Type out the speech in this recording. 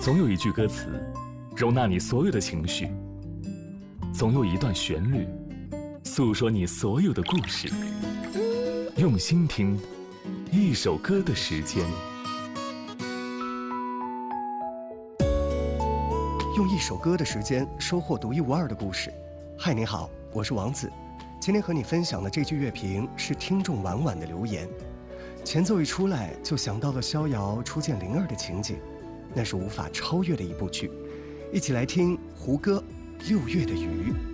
总有一句歌词，容纳你所有的情绪；总有一段旋律，诉说你所有的故事。用心听，一首歌的时间。 用一首歌的时间，收获独一无二的故事。嗨，你好，我是王子。今天和你分享的这句乐评是听众婉婉的留言。前奏一出来，就想到了逍遥初见灵儿的情景，那是无法超越的一部剧。一起来听胡歌《6月的鱼》。